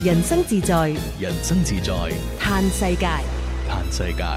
人生自在， 人生自在， 嘆世界。 嘆世界。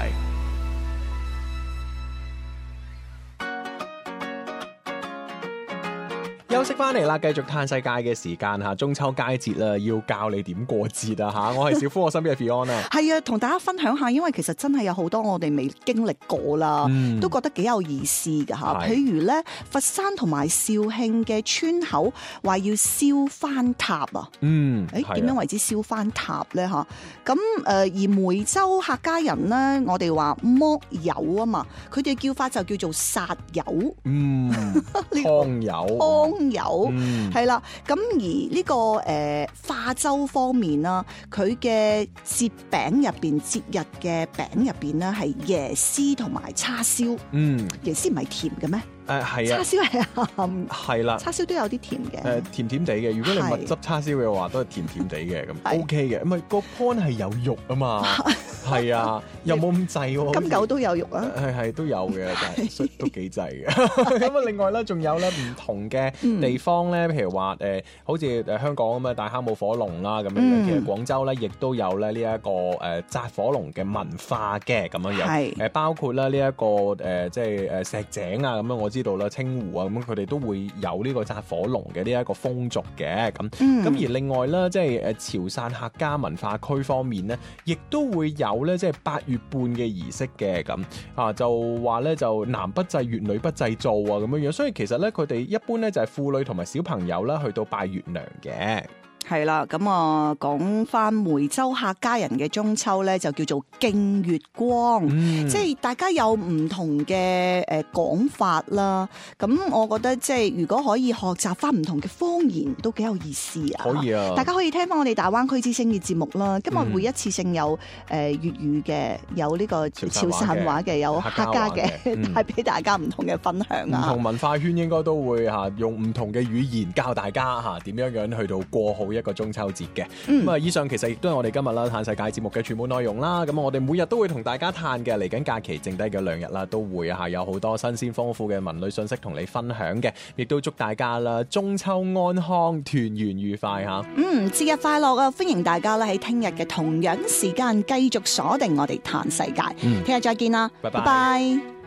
休息翻嚟啦，繼續嘆世界嘅時間嚇，中秋佳節啦，要教你點過節啊嚇！我係小夫，我身邊係 Fiona。 係啊，同大家分享下，因為其實真係有好多我哋未經歷過啦，都覺得幾有意思㗎嚇。譬如咧，佛山同埋肇慶嘅村口話要燒番塔啊。點樣為之燒番塔咧嚇？咁而梅州客家人咧，我哋話剝柚啊嘛，佢哋叫法就叫做殺柚。 湯柚。 有係啦，咁而呢個化州方面啦，佢嘅節餅入邊，節日嘅餅入邊咧係椰絲同埋叉燒。椰絲唔係甜嘅咩？ 係啊， 叉燒係鹹， 係啦， 叉燒都有啲甜嘅， 甜甜地嘅。如果你蜜汁叉燒嘅話，都係甜甜地嘅，咁 OK 嘅。唔係個 point 係有肉啊嘛，係啊，又冇咁滯喎。 金狗都有肉啊， 係都有嘅，但係都幾滯嘅。咁啊，另外咧，仲有咧唔同嘅地方咧，譬如話好似香港咁啊，大坑舞火龍啦咁樣。其實廣州咧，亦都有咧呢一個紮火龍嘅文化嘅咁樣樣。包括咧呢一個即係石井啊咁樣，我知道啦，清湖啊咁，佢哋都會有呢個紮火龍嘅呢一個風俗嘅咁。咁而另外咧，即係潮汕客家文化區方面咧，亦都會有咧，即係8月半嘅儀式嘅咁啊，就話咧就男不祭月，女不祭灶啊咁樣樣。所以其實咧，佢哋一般咧就係婦女同埋小朋友啦，去到拜月娘嘅。 係啦，咁啊講翻梅州客家人嘅中秋咧，就叫做敬月光，即係大家有唔同嘅講法啦。咁我覺得即係如果可以學習翻唔同嘅方言，都幾有意思啊！ 可以啊， 大家可以聽翻我哋大灣區之聲嘅節目啦。今日會一次性有粵語嘅，有呢個潮汕話嘅，有客家嘅，帶俾大家唔同嘅分享啊！ 唔同文化圈應該都會用唔同嘅語言教大家點樣去到過好一個中秋節嘅。咁啊，以上其實亦都係我哋今日啦嘆世界節目嘅全部內容啦。咁我哋每日都會同大家嘆嘅，嚟緊假期剩低嘅2日啦，都會有好多新鮮豐富嘅文旅信息同你分享嘅。亦都祝大家啦中秋安康，團圓愉快嚇。 節日快樂啊！歡迎大家咧喺聽日嘅同樣時間繼續鎖定我哋嘆世界。聽日再見啦，拜拜。